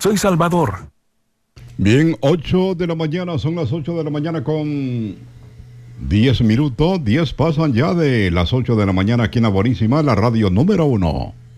Soy Salvador. Bien, 8 de la mañana, son las 8 de la mañana con 10 minutos. 10 pasan ya de las 8 de la mañana aquí en la buenísima, la radio número 1.